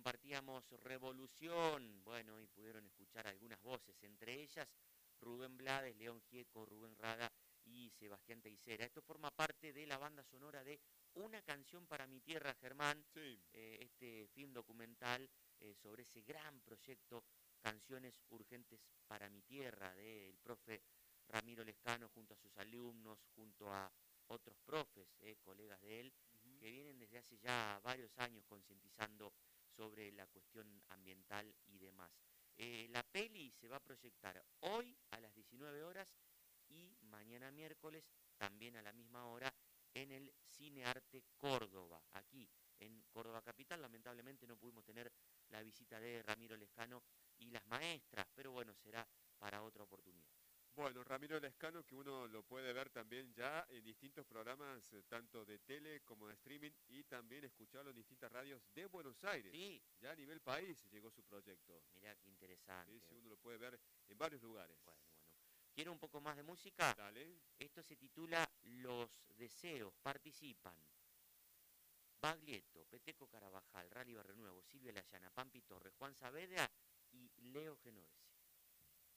compartíamos Revolución, bueno, y pudieron escuchar algunas voces, entre ellas Rubén Blades, León Gieco, Rubén Rada y Sebastián Teisera. Esto forma parte de la banda sonora de Una canción para mi tierra, Germán, Sí. este film documental sobre ese gran proyecto Canciones Urgentes para mi Tierra, del profe Ramiro Lescano junto a sus alumnos, junto a otros profes, colegas de él, Ujú. que vienen desde hace ya varios años concientizando sobre la cuestión ambiental y demás. La peli se va a proyectar hoy a las 19 horas y mañana miércoles también a la misma hora en el Cine Arte Córdoba, aquí en Córdoba Capital. Lamentablemente no pudimos tener la visita de Ramiro Lescano y las maestras, pero bueno, será para otra oportunidad. Bueno, Ramiro Lescano, que uno lo puede ver también ya en distintos programas, tanto de tele como de streaming, y también escucharlo en distintas radios de Buenos Aires. Sí, Ya a nivel país llegó su proyecto. mirá qué interesante. Sí, sí, uno lo puede ver en varios lugares. Bueno, bueno. ¿Quiere un poco más de música? Dale. Esto se titula Los Deseos. Participan Baglietto, Peteco Carabajal, Rally Barrenuevo, Silvia Layana, Pampi Torres, Juan Saavedra y Leo Genovese.